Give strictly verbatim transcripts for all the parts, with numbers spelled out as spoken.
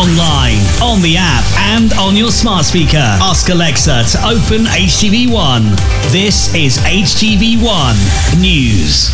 online, on the app, and on your smart speaker. Ask Alexa to open H T V one. This is H T V one News.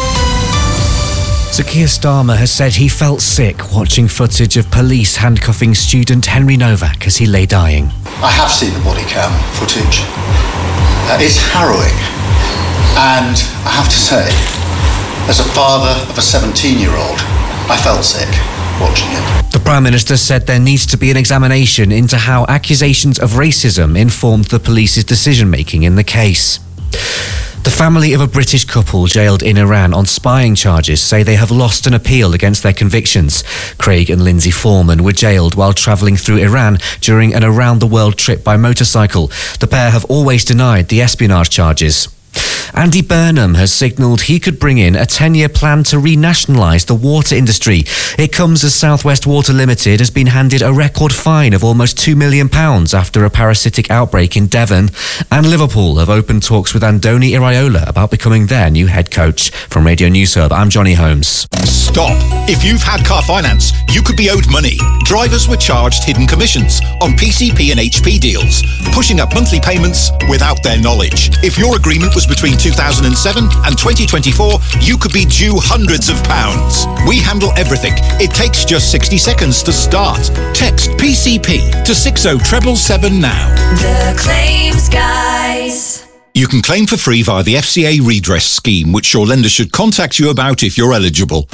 Sir Keir Starmer has said he felt sick watching footage of police handcuffing student Henry Novak as he lay dying. I have seen the body cam footage. Uh, it's harrowing. And I have to say, as a father of a seventeen-year-old, I felt sick watching it. The Prime Minister said there needs to be an examination into how accusations of racism informed the police's decision-making in the case. The family of a British couple jailed in Iran on spying charges say they have lost an appeal against their convictions. Craig and Lindsay Foreman were jailed while travelling through Iran during an around-the-world trip by motorcycle. The pair have always denied the espionage charges. Andy Burnham has signalled he could bring in a ten-year plan to renationalise the water industry. It comes as South West Water Limited has been handed a record fine of almost two million pounds after a parasitic outbreak in Devon. And Liverpool have opened talks with Andoni Iraola about becoming their new head coach. From Radio News Hub, I'm Johnny Holmes. Stop. If you've had car finance, you could be owed money. Drivers were charged hidden commissions on P C P and H P deals, pushing up monthly payments without their knowledge. If your agreement was between two thousand seven and twenty twenty-four, you could be due hundreds of pounds. We handle everything. It takes just sixty seconds to start. Text P C P to six oh seven seven now. The Claims Guys. You can claim for free via the F C A redress scheme, which your lender should contact you about if you're eligible.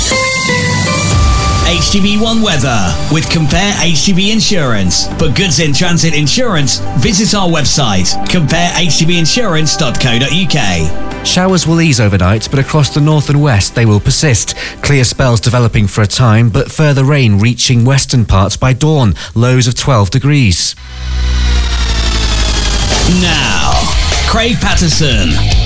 H T V one weather with Compare H T V Insurance. For goods in transit insurance, visit our website, compare h t v insurance dot co dot u k. Showers will ease overnight, but across the north and west they will persist. Clear spells developing for a time, but further rain reaching western parts by dawn, lows of twelve degrees. Now, Craig Patterson.